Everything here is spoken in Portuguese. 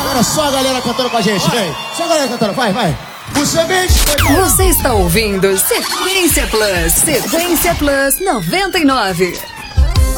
Agora só a galera cantando com a gente, vem. Só a galera cantando, vai. Você está ouvindo Sequência Plus. Sequência Plus 99.